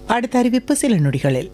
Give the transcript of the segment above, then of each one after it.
அடுத்த அறிவிப்பு சில நொடிகளில்.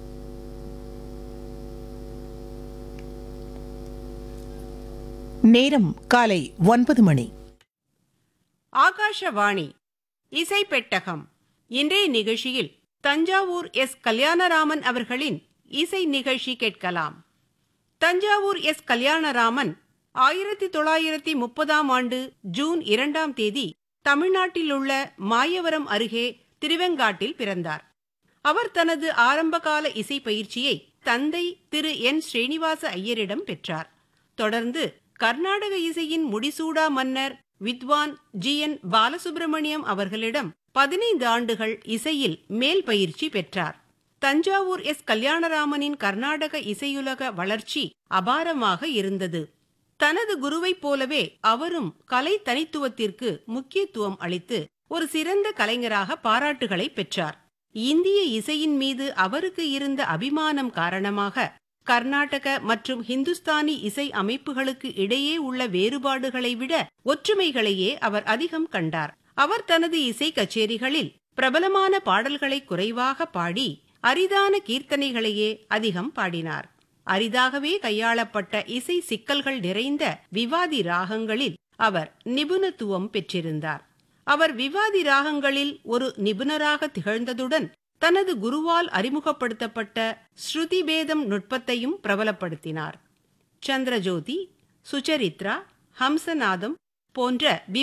நேரம் காலை 9 மணி. ஆகாஷவாணி இசை பெட்டகம். இன்றைய நிகழ்ச்சியில் தஞ்சாவூர் எஸ் கல்யாணராமன் அவர்களின் இசை நிகழ்ச்சி கேட்கலாம். தஞ்சாவூர் எஸ் கல்யாணராமன் 1930ஆம் ஆண்டு ஜூன் 2ஆம் தேதி தமிழ்நாட்டில் உள்ள மாயவரம் அருகே திருவெங்காட்டில் பிறந்தார். அவர் தனது ஆரம்பகால இசை பயிற்சியை தந்தை திரு என் ஸ்ரீனிவாச ஐயரிடம் பெற்றார். தொடர்ந்து கர்நாடக இசையின் முடிசூடா மன்னர் வித்வான் ஜி என் பாலசுப்ரமணியம் அவர்களிடம் 15 ஆண்டுகள் இசையில் மேல் பயிற்சி பெற்றார். தஞ்சாவூர் எஸ் கல்யாணராமனின் கர்நாடக இசையுலக வளர்ச்சி அபாரமாக இருந்தது. தனது குருவைப் போலவே அவரும் கலை தனித்துவத்திற்கு முக்கியத்துவம் அளித்து ஒரு சிறந்த கலைஞராக பாராட்டுகளை பெற்றார். இந்திய இசையின் மீது அவருக்கு இருந்த அபிமானம் காரணமாக கர்நாடக மற்றும் ஹிந்துஸ்தானி இசை அமைப்புகளுக்கு இடையே உள்ள வேறுபாடுகளை விட ஒற்றுமைகளையே அவர் அதிகம் கண்டார். அவர் தனது இசை கச்சேரிகளில் பிரபலமான பாடல்களை குறைவாக பாடி அரிதான கீர்த்தனைகளையே அதிகம் பாடினார். அரிதாகவே கையாளப்பட்ட இசை சிக்கல்கள் நிறைந்த விவாதி ராகங்களில் அவர் நிபுணத்துவம் பெற்றிருந்தார். அவர் விவாதி ராகங்களில் ஒரு நிபுணராக திகழ்ந்ததுடன் தனது குருவால் அறிமுகப்படுத்தப்பட்ட ஸ்ருதிபேதம் நுட்பத்தையும் பிரபலப்படுத்தினார். சந்திரஜோதி, சுசரித்ரா, ஹம்சநாதம் போன்ற